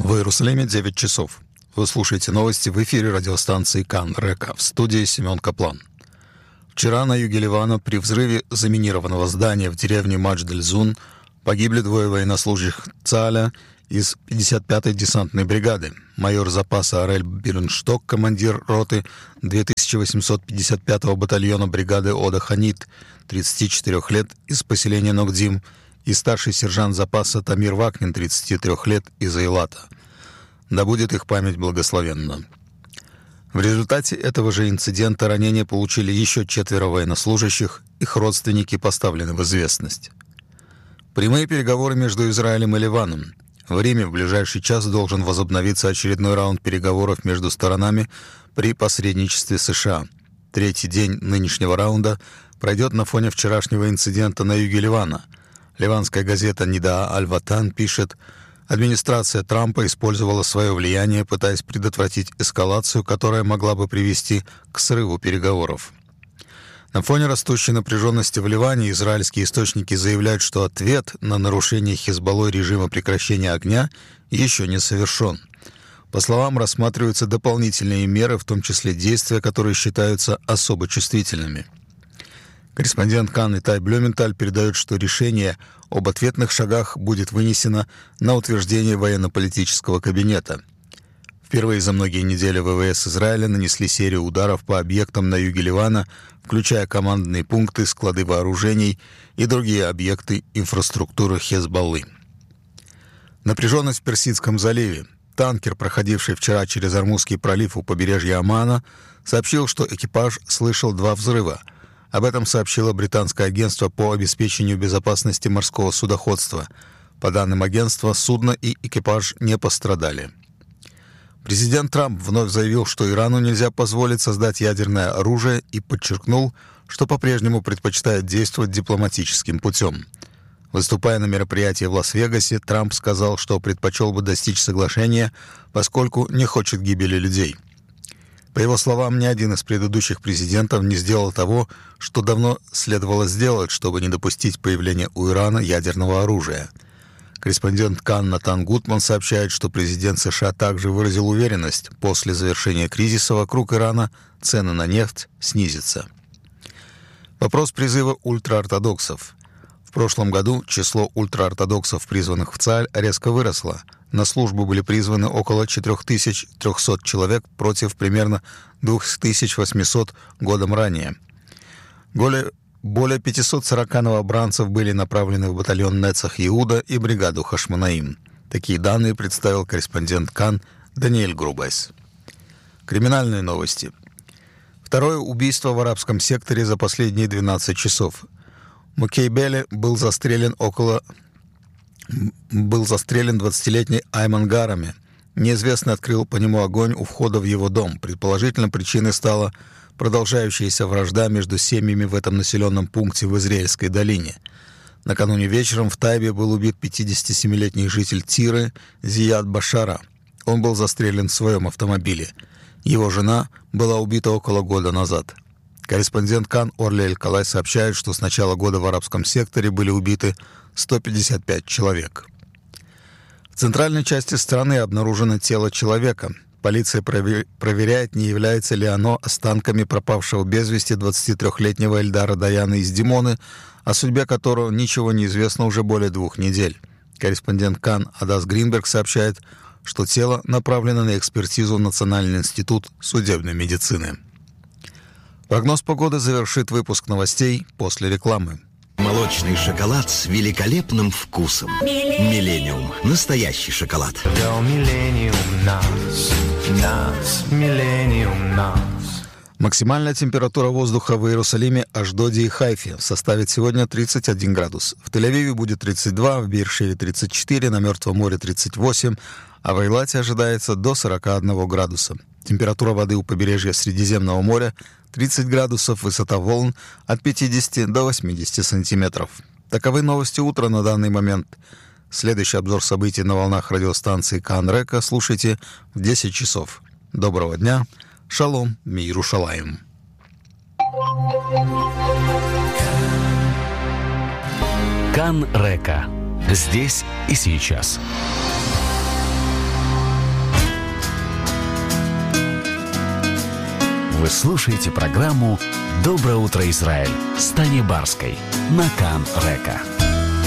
В Иерусалиме 9 часов. Вы слушаете новости в эфире радиостанции Кан Река. В студии Семен Каплан. Вчера на юге Ливана при взрыве заминированного здания в деревне Мадждель-Зун погибли 2 военнослужащих ЦААля из 55-й десантной бригады. Майор запаса Арель Бирншток, командир роты 2855-го батальона бригады Ода Ханит, 34 лет, из поселения Нокдим, и старший сержант запаса Тамир Вакнин, 33 лет, из Эйлата. Да будет их память благословенна. В результате этого же инцидента ранения получили еще 4 военнослужащих, их родственники поставлены в известность. Прямые переговоры между Израилем и Ливаном. В Риме в ближайший час должен возобновиться очередной раунд переговоров между сторонами при посредничестве США. Третий день нынешнего раунда пройдет на фоне вчерашнего инцидента на юге Ливана. Ливанская газета «Нидаа Аль-Ватан» пишет: администрация Трампа использовала свое влияние, пытаясь предотвратить эскалацию, которая могла бы привести к срыву переговоров. На фоне растущей напряженности в Ливане израильские источники заявляют, что ответ на нарушение Хизбаллой режима прекращения огня еще не совершен. По словам, рассматриваются дополнительные меры, в том числе действия, которые считаются особо чувствительными. Корреспондент Кан Итай Блюменталь передает, что решение об ответных шагах будет вынесено на утверждение военно-политического кабинета. Впервые за многие недели ВВС Израиля нанесли серию ударов по объектам на юге Ливана, включая командные пункты, склады вооружений и другие объекты инфраструктуры Хезболлы. Напряженность в Персидском заливе. Танкер, проходивший вчера через Ормузский пролив у побережья Омана, сообщил, что экипаж слышал 2 взрыва. Об этом сообщило британское агентство по обеспечению безопасности морского судоходства. По данным агентства, судно и экипаж не пострадали. Президент Трамп вновь заявил, что Ирану нельзя позволить создать ядерное оружие, и подчеркнул, что по-прежнему предпочитает действовать дипломатическим путем. Выступая на мероприятии в Лас-Вегасе, Трамп сказал, что предпочел бы достичь соглашения, поскольку не хочет гибели людей. По его словам, ни один из предыдущих президентов не сделал того, что давно следовало сделать, чтобы не допустить появления у Ирана ядерного оружия. Корреспондент Кан Натан Гутман сообщает, что президент США также выразил уверенность, после завершения кризиса вокруг Ирана цены на нефть снизятся. Вопрос призыва ультраортодоксов. В прошлом году число ультраортодоксов, призванных в ЦААль, резко выросло. На службу были призваны около 4300 человек против примерно 2800 годом ранее. Более 540 новобранцев были направлены в батальон Нецах Иуда и бригаду Хашмонаим. Такие данные представил корреспондент Кан Даниэль Грубайс. Криминальные новости. Второе убийство в арабском секторе за последние 12 часов. В Мукейбеле был застрелен 20-летний Айман Гарами. Неизвестный открыл по нему огонь у входа в его дом. Предположительно, причиной стала продолжающаяся вражда между семьями в этом населенном пункте в Израильской долине. Накануне вечером в Тайбе был убит 57-летний житель Тиры Зияд Башара. Он был застрелен в своем автомобиле. Его жена была убита около года назад. Корреспондент Кан Орли Эль-Калай сообщает, что с начала года в арабском секторе были убиты 155 человек. В центральной части страны обнаружено тело человека. Полиция проверяет, не является ли оно останками пропавшего без вести 23-летнего Эльдара Даяна из Димоны, о судьбе которого ничего не известно уже более 2 недель. Корреспондент Кан Адас Гринберг сообщает, что тело направлено на экспертизу в Национальный институт судебной медицины. Прогноз погоды завершит выпуск новостей после рекламы. Молочный шоколад с великолепным вкусом. Миллениум. Настоящий шоколад. Максимальная температура воздуха в Иерусалиме, Ашдоде и Хайфе составит сегодня 31 градус. В Тель-Авиве будет 32, в Беэр-Шеве 34, на Мертвом море 38, а в Эйлате ожидается до 41 градуса. Температура воды у побережья Средиземного моря 30 градусов, высота волн от 50 до 80 сантиметров. Таковы новости утра на данный момент. Следующий обзор событий на волнах радиостанции Кан Река слушайте в 10 часов. Доброго дня. Шалом, Миерушалаим. Кан Река. Здесь и сейчас. Вы слушаете программу «Доброе утро, Израиль» с Таней Барской на Кан-Река.